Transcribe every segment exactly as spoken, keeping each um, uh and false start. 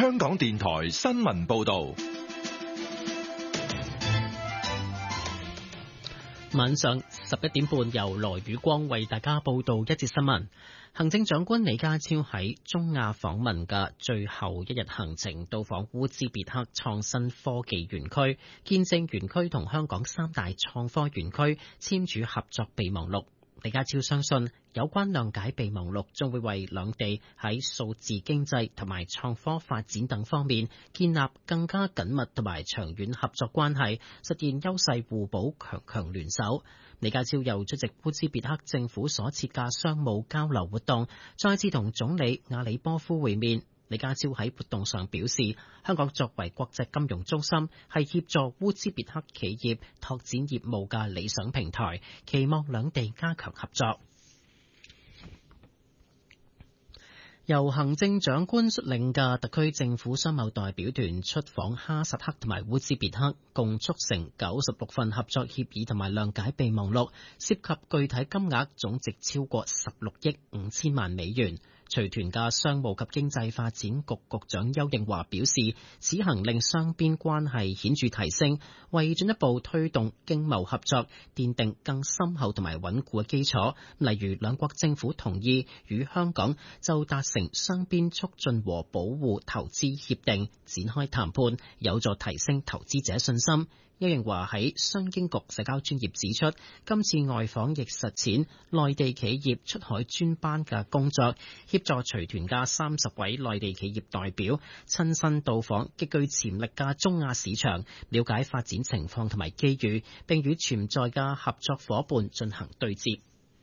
香港電台新聞報道。 晚上十一點半，由羅宇光為大家報道一節新聞。行政長官李家超喺中亞訪問嘅最後一日行程，到訪烏茲別克創新科技園區，見證園區同香港三大創科園區簽署合作備忘錄。李家超相信，有關諒解備忘錄將會為兩地喺數字經濟同埋創科發展等方面建立更加緊密同埋長遠合作關係，實現優勢互補、強強聯手。李家超又出席烏茲別克政府所設嘅商務交流活動，再次同總理阿里波夫會面。李家超喺活動上表示，香港作為國際金融中心，係協助烏茲別克企業拓展業務嘅理想平台，期望兩地加強合作。由行政長官率領嘅特區政府商貿代表團出訪哈薩克同埋烏茲別克，共促成九十六份合作協議同埋諒解備忘錄，涉及具體金額總值超過十六億五千萬美元。隨團嘅商務及經濟發展局局長邱應華表示，此行令雙邊關係顯著提升，為進一步推動經貿合作奠定更深厚同埋穩固嘅基礎。例如，兩國政府同意與香港就達成雙邊促進和保護投資協定展開談判，有助提升投資者信心。邱應華喺商經局社交專頁指出，今次外訪亦實踐內地企業出海專班嘅工作，協助隨團嘅三十位內地企業代表親身到訪極具潛力嘅中亞市場，了解發展情況同埋機遇，並與潛在嘅合作夥伴進行對接。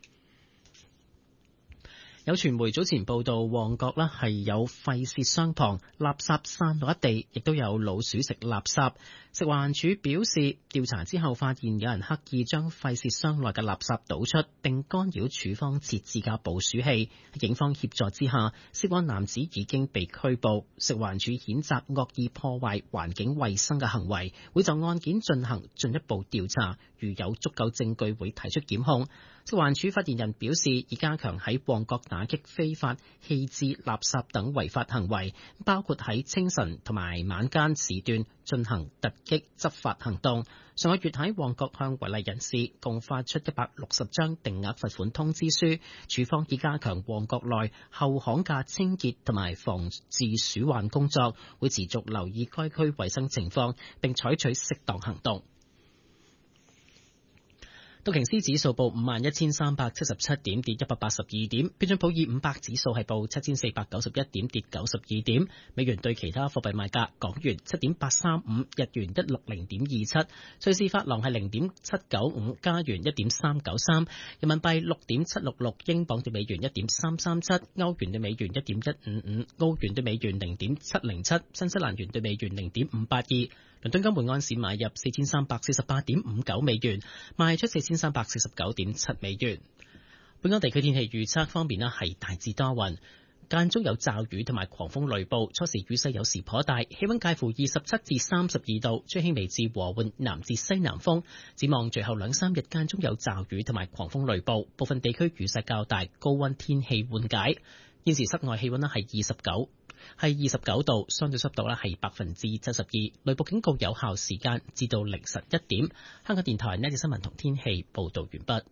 有傳媒早前報道，旺角呢係有廢屑箱旁垃圾散落一地，亦都有老鼠食垃圾。食環署表示，調查之後發現有人刻意將廢屑箱內嘅垃圾倒出，並干擾署方設置嘅捕鼠器。喺警方協助之下，涉案男子已經被拘捕。食環署譴責惡意破壞環境衛生嘅行為，會就案件進行進一步調查，如有足夠證據會提出檢控。食環署發言人表示，已加強喺旺角打擊非法棄置垃圾等違法行為，包括喺清晨同埋晚間時段進行突擊執法行動。上個月喺旺角向違例人士共發出一百六十張定額罰款通知書。署方已加強旺角內後巷嘅清潔同埋防治鼠患工作，會持續留意該區衛生情況，並採取適當行動。道瓊斯指數報五萬一千三百七十七點，跌一百八十二點。標準普爾五百指數係報七千四百九十一點，跌九十二點。美元對其他貨幣賣價：港元七點八三五，日元一六零點二七，瑞士法郎係零點七九五，加元一點三九三，人民幣六點七六六，英鎊對美元一點三三七，歐元對美元一點一五五，澳元對美元零點七零七，新西蘭元對美元零點五八二。倫敦金每安士買入四千三百四十八點五九美元，賣出四千三百四十九點七美元。本港地區天氣預測方面呢，係大致多雲，間中有驟雨同埋狂風雷暴，初時雨勢有時頗大，氣溫介乎二十七至三十二度，吹輕微至和緩南至西南風。展望隨後兩三日間中有驟雨同埋狂風雷暴，部分地區雨勢較大，高溫天氣緩解。現時室外氣溫呢係二十九。係二十九度，相對濕度咧係百分之七十二，雷暴警告有效時間至到凌晨一點。香港電台呢節新聞同天氣報道完畢。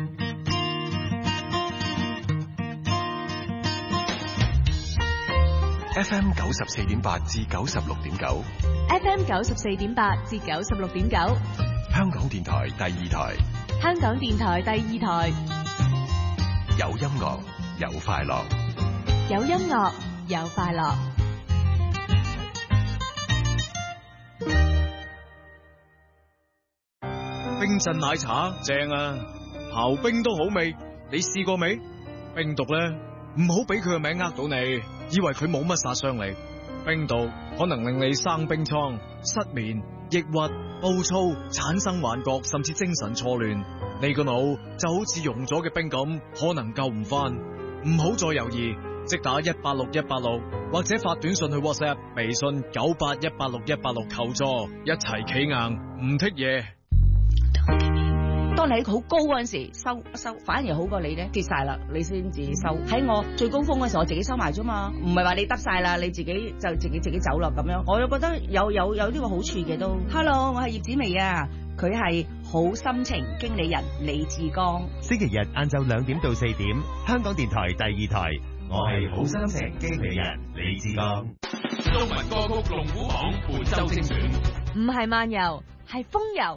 F M 九十四點八至九十六點九 ，F M 九十四點八至九十六點九， 香港電台第二台， 香港電台第二台， 有音樂有快樂， 有音樂。有快樂， 冰鎮奶茶正啊，刨冰都好味，你試過未？冰毒咧，唔好俾佢個名呃到你，以為佢冇乜殺傷力。冰毒可能令你生冰瘡、失眠、抑鬱、暴躁、產生幻覺，甚至精神錯亂。你個腦就好似溶咗嘅冰咁，可能救唔翻。唔好再猶豫。即打一八六一八六，或者發短信去 WhatsApp、微信九八一八六一八六求助，一齊企硬唔剔嘢。 當你喺好高嗰陣時收一收，反而好過你咧跌晒啦，你先至收。喺我最高峰嗰時候，我自己收埋啫嘛，唔係話你得晒啦，你自己就自己自己走啦咁樣。我又覺得有有有呢個好處嘅都。Hello， 我係葉子薇啊，佢係好心情經理人李志剛。 星期日晏晝兩點到四點，香港電台第二台，我係好心情經理人李志剛。 中文歌曲龍虎榜本周精選， 唔係漫遊，係風遊。